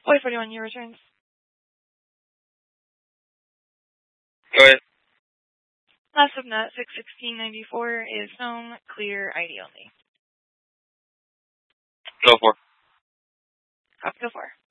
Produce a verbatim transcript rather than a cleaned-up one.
Boy forty-one, your returns. Go ahead. Last of nut, six sixteen ninety-four is known, clear, I D only. Go for. Copy, go for.